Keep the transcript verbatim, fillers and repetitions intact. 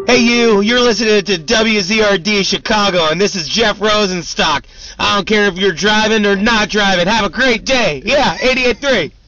Hey you, you're listening to W Z R D Chicago, and this is Jeff Rosenstock. I don't care if you're driving or not driving. Have a great day. Yeah, eighty-eight point three.